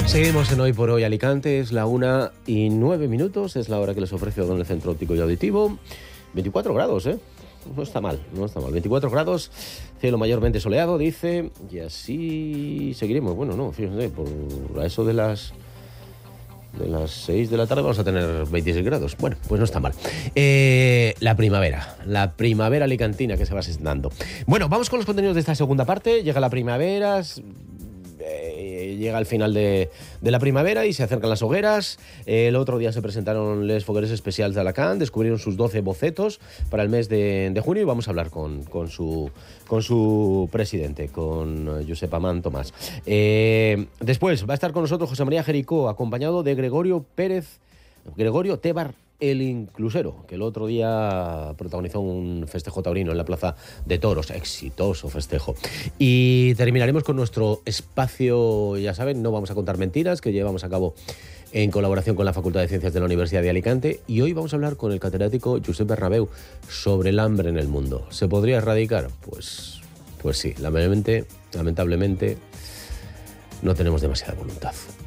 Seguimos en Hoy por Hoy Alicante, es la 1:09, es la hora que les ofrece O'Donnell el Centro Óptico y Auditivo. 24 grados, ¿eh? No está mal. 24 grados, cielo mayormente soleado, dice, y así seguiremos. Bueno, no, fíjense, por eso de las 6 de la tarde vamos a tener 26 grados. Bueno, pues no está mal. La primavera alicantina que se va asentando. Bueno, vamos con los contenidos de esta segunda parte. Llega la primavera, llega el final de la primavera y se acercan las hogueras. El otro día se presentaron les fogueres especials de Alacant, descubrieron sus 12 bocetos para el mes de junio y vamos a hablar con su presidente, con Josep Amant Tomàs. Después va a estar con nosotros José María Jericó, acompañado de Gregorio Tebar, el inclusero, que el otro día protagonizó un festejo taurino en la Plaza de Toros, exitoso festejo. Y terminaremos con nuestro espacio, ya saben, no vamos a contar mentiras, que llevamos a cabo en colaboración con la Facultad de Ciencias de la Universidad de Alicante, y hoy vamos a hablar con el catedrático Josep Bernabeu sobre el hambre en el mundo. ¿Se podría erradicar? Pues sí, lamentablemente no tenemos demasiada voluntad.